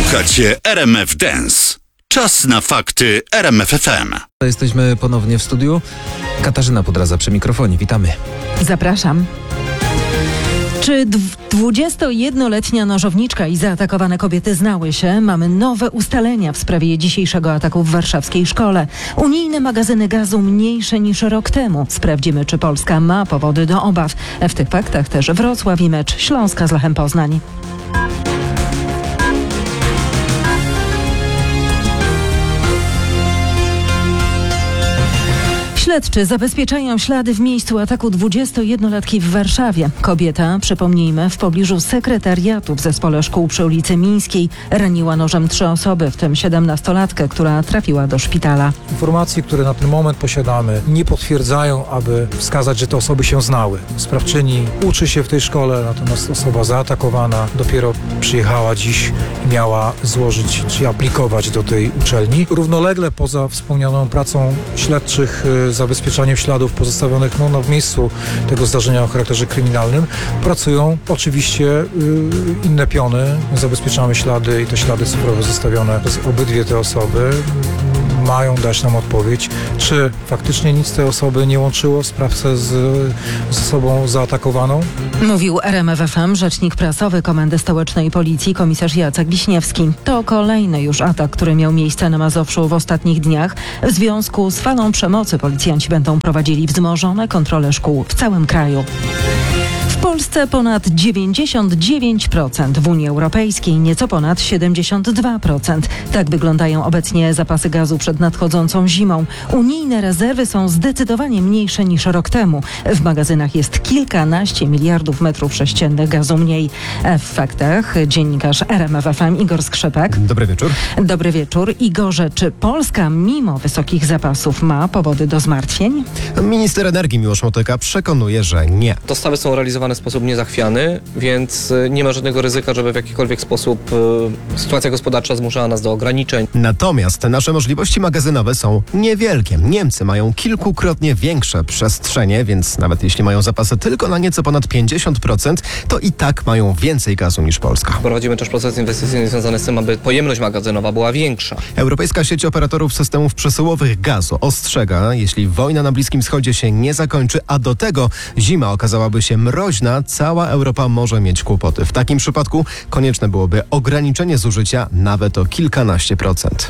Słuchacie RMF Dance. Czas na fakty RMF FM. Jesteśmy ponownie w studiu. Katarzyna Podradza przy mikrofonie. Witamy. Zapraszam. Czy 21-letnia nożowniczka i zaatakowane kobiety znały się? Mamy nowe ustalenia w sprawie dzisiejszego ataku w warszawskiej szkole. Unijne magazyny gazu mniejsze niż rok temu. Sprawdzimy, czy Polska ma powody do obaw. W tych faktach też Wrocław i mecz Śląska z Lechem Poznań. Śledczy zabezpieczają ślady w miejscu ataku 21-latki w Warszawie. Kobieta, przypomnijmy, w pobliżu sekretariatu w zespole szkół przy ulicy Mińskiej raniła nożem 3 osoby, w tym 17-latkę, która trafiła do szpitala. Informacje, które na ten moment posiadamy, nie potwierdzają, aby wskazać, że te osoby się znały. Sprawczyni uczy się w tej szkole, natomiast osoba zaatakowana dopiero przyjechała dziś i miała złożyć czy aplikować do tej uczelni. Równolegle poza wspomnianą pracą śledczych zabezpieczaniem śladów pozostawionych w miejscu tego zdarzenia o charakterze kryminalnym, pracują oczywiście inne piony. Zabezpieczamy ślady i te ślady cyfrowe zostawione przez obydwie te osoby mają dać nam odpowiedź, czy faktycznie nic tej osoby nie łączyło sprawcę z osobą zaatakowaną. Mówił RMF FM rzecznik prasowy Komendy Stołecznej Policji komisarz Jacek Wiśniewski. To kolejny już atak, który miał miejsce na Mazowszu w ostatnich dniach. W związku z falą przemocy policjanci będą prowadzili wzmożone kontrole szkół w całym kraju. W Polsce ponad 99%, w Unii Europejskiej nieco ponad 72%. Tak wyglądają obecnie zapasy gazu przed nadchodzącą zimą. Unijne rezerwy są zdecydowanie mniejsze niż rok temu. W magazynach jest kilkanaście miliardów metrów sześciennych gazu mniej. W faktach dziennikarz RMF FM Igor Skrzypek. Dobry wieczór. Dobry wieczór. Igorze, czy Polska mimo wysokich zapasów ma powody do zmartwień? Minister energii Miłosz Motyka przekonuje, że nie. Dostawy są realizowane w sposób niezachwiany, więc nie ma żadnego ryzyka, żeby w jakikolwiek sposób sytuacja gospodarcza zmuszała nas do ograniczeń. Natomiast nasze możliwości magazynowe są niewielkie. Niemcy mają kilkukrotnie większe przestrzenie, więc nawet jeśli mają zapasy tylko na nieco ponad 50%, to i tak mają więcej gazu niż Polska. Prowadzimy też proces inwestycyjny związany z tym, aby pojemność magazynowa była większa. Europejska sieć operatorów systemów przesyłowych gazu ostrzega, jeśli wojna na Bliskim Wschodzie się nie zakończy, a do tego zima okazałaby się mroźna, cała Europa może mieć kłopoty. W takim przypadku konieczne byłoby ograniczenie zużycia nawet o kilkanaście procent.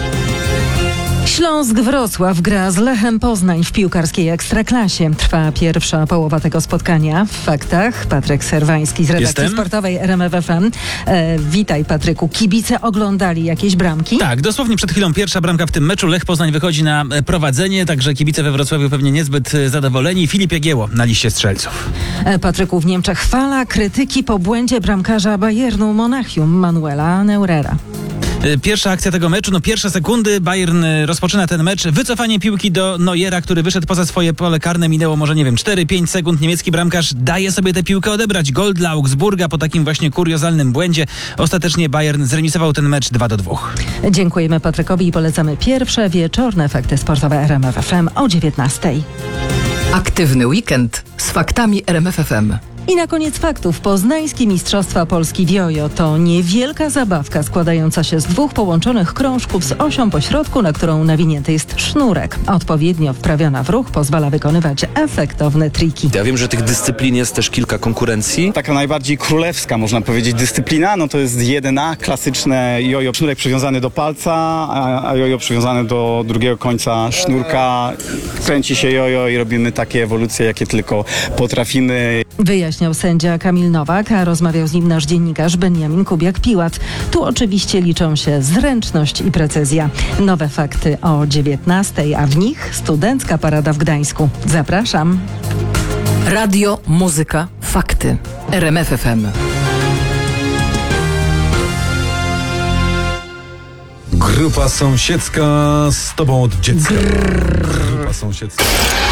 Śląsk-Wrocław gra z Lechem Poznań w piłkarskiej Ekstraklasie. Trwa pierwsza połowa tego spotkania. W faktach Patryk Serwański z redakcji sportowej RMF FM. Witaj, Patryku. Kibice oglądali jakieś bramki? Tak, dosłownie przed chwilą pierwsza bramka w tym meczu. Lech Poznań wychodzi na prowadzenie, także kibice we Wrocławiu pewnie niezbyt zadowoleni. Filip Jagiełło na liście strzelców. Patryku, w Niemczech fala krytyki po błędzie bramkarza Bayernu Monachium Manuela Neurera. Pierwsza akcja tego meczu, pierwsze sekundy, Bayern rozpoczyna ten mecz. Wycofanie piłki do Neuera, który wyszedł poza swoje pole karne. Minęło może, 4-5 sekund. Niemiecki bramkarz daje sobie tę piłkę odebrać. Gol dla Augsburga po takim właśnie kuriozalnym błędzie. Ostatecznie Bayern zremisował ten mecz 2-2. Dziękujemy Patrykowi i polecamy pierwsze wieczorne fakty sportowe RMF FM o 19:00. Aktywny weekend z faktami RMF FM. I na koniec faktów. Poznańskie Mistrzostwa Polski w jojo to niewielka zabawka składająca się z 2 połączonych krążków z osią po środku, na którą nawinięty jest sznurek. Odpowiednio wprawiona w ruch pozwala wykonywać efektowne triki. Ja wiem, że tych dyscyplin jest też kilka konkurencji. Taka najbardziej królewska, można powiedzieć, dyscyplina, to jest 1A, klasyczne jojo, sznurek przywiązany do palca, a jojo przywiązane do drugiego końca sznurka. Kręci się jojo i robimy takie ewolucje, jakie tylko potrafimy. Wyjaśniał sędzia Kamil Nowak, a rozmawiał z nim nasz dziennikarz Benjamin Kubiak-Piłat. Tu oczywiście liczą się zręczność i precyzja. Nowe fakty o 19:00, a w nich studencka parada w Gdańsku. Zapraszam. Radio, muzyka, fakty. RMF FM. Grupa sąsiedzka z tobą od dziecka. Grupa sąsiedzka.